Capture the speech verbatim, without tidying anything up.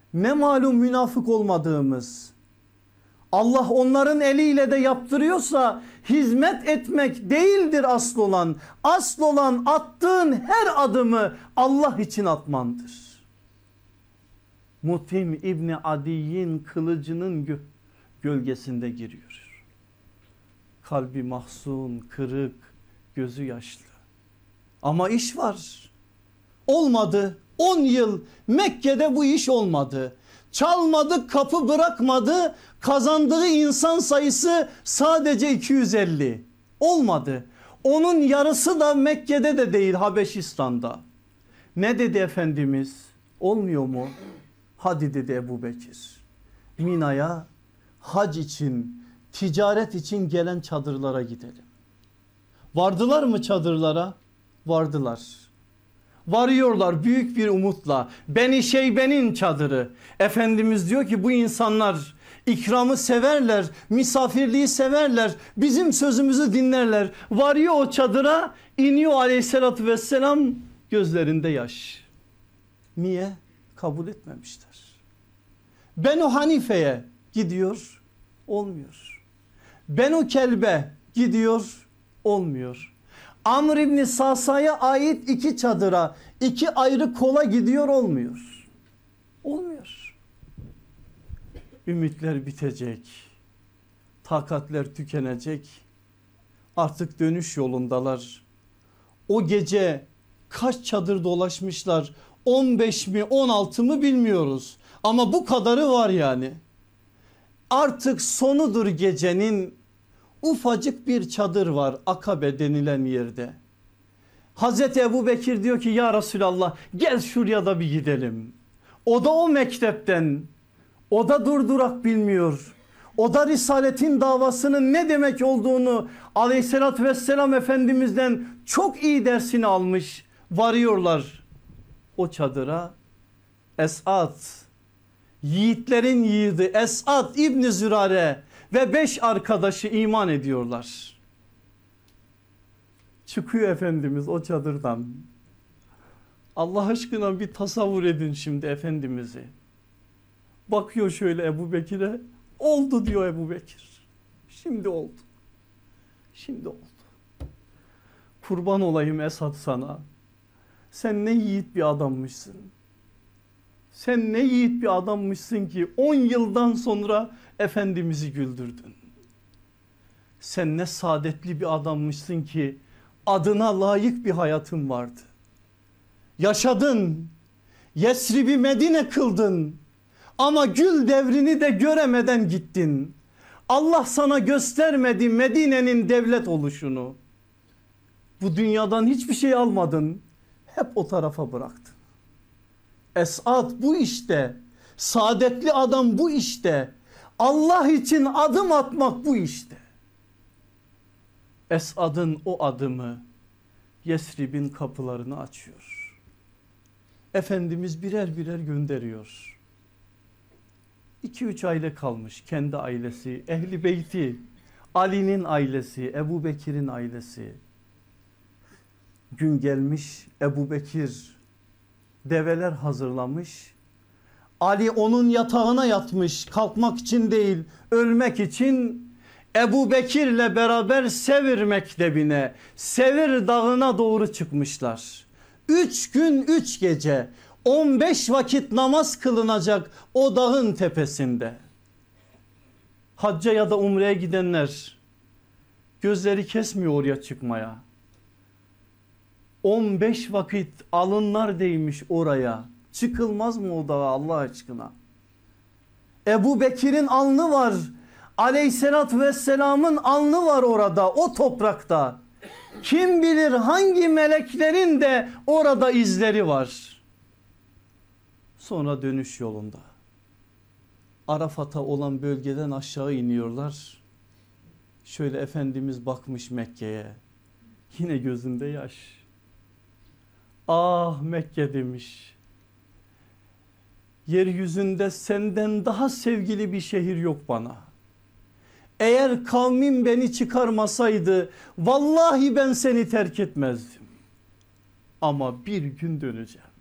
Ne malum münafık olmadığımız. Allah onların eliyle de yaptırıyorsa hizmet etmek değildir asıl olan. Asıl olan attığın her adımı Allah için atmandır. Mutim İbni Adi'nin kılıcının gö gölgesinde giriyor. Kalbi mahzun, kırık, gözü yaşlı. Ama iş var. Olmadı. on yıl Mekke'de bu iş olmadı. Çalmadı, kapı bırakmadı. Kazandığı insan sayısı sadece iki yüz elli. Olmadı. Onun yarısı da Mekke'de de değil, Habeşistan'da. Ne dedi Efendimiz? Olmuyor mu? Hadi dedi Ebu Bekir. Mina'ya hac için, ticaret için gelen çadırlara gidelim. Vardılar mı çadırlara? Vardılar. Varıyorlar büyük bir umutla. Beni Şeybe'nin çadırı. Efendimiz diyor ki bu insanlar ikramı severler, misafirliği severler, bizim sözümüzü dinlerler. Varıyor o çadıra, iniyor aleyhissalatü vesselam, gözlerinde yaş. Niye? Kabul etmemişler. Benu Hanife'ye gidiyor, olmuyor. Benu Kelbe gidiyor, olmuyor. Amr İbni Sasa'ya ait iki çadıra, iki ayrı kola gidiyor, olmuyor. Olmuyor. Ümitler bitecek. Takatler tükenecek. Artık dönüş yolundalar. O gece kaç çadır dolaşmışlar? on beş mi on altı mı bilmiyoruz. Ama bu kadarı var yani. Artık sonudur gecenin. Ufacık bir çadır var Akabe denilen yerde. Hazreti Ebu Bekir diyor ki ya Resulallah gel şuraya da bir gidelim. O da o mektepten, o da durdurak bilmiyor. O da Risaletin davasının ne demek olduğunu aleyhissalatü vesselam Efendimiz'den çok iyi dersini almış. Varıyorlar o çadıra. Esad, yiğitlerin yiğidi Esad İbni Zürare ve beş arkadaşı iman ediyorlar. Çıkıyor Efendimiz o çadırdan. Allah aşkına bir tasavvur edin şimdi Efendimiz'i. Bakıyor şöyle Ebu Bekir'e. Oldu diyor Ebu Bekir. Şimdi oldu. Şimdi oldu. Kurban olayım Esad sana. Sen ne yiğit bir adammışsın. Sen ne yiğit bir adammışsın ki on yıldan sonra Efendimiz'i güldürdün. Sen ne saadetli bir adammışsın ki adına layık bir hayatın vardı. Yaşadın, Yesrib'i Medine kıldın ama gül devrini de göremeden gittin. Allah sana göstermedi Medine'nin devlet oluşunu. Bu dünyadan hiçbir şey almadın, hep o tarafa bıraktın. Esad bu işte, saadetli adam bu işte, Allah için adım atmak bu işte. Esad'ın o adımı Yesrib'in kapılarını açıyor. Efendimiz birer birer gönderiyor. iki üç aile kalmış, kendi ailesi, Ehli Beyti, Ali'nin ailesi, Ebu Bekir'in ailesi. Gün gelmiş, Ebu Bekir develer hazırlamış. Ali onun yatağına yatmış, kalkmak için değil ölmek için. Ebu Bekir'le beraber Sevir mektebine, Sevir dağına doğru çıkmışlar. Üç gün üç gece on beş vakit namaz kılınacak o dağın tepesinde. Hacca ya da umreye gidenler gözleri kesmiyor oraya çıkmaya. on beş vakit alınlar değmiş oraya. Çıkılmaz mı o dağa Allah aşkına? Ebu Bekir'in alnı var. Aleyhissalatü vesselamın alnı var orada, o toprakta. Kim bilir hangi meleklerin de orada izleri var. Sonra dönüş yolunda Arafat'a olan bölgeden aşağı iniyorlar. Şöyle Efendimiz bakmış Mekke'ye. Yine gözünde yaş. Ah Mekke demiş. Yeryüzünde senden daha sevgili bir şehir yok bana. Eğer kavmim beni çıkarmasaydı vallahi ben seni terk etmezdim. Ama bir gün döneceğim.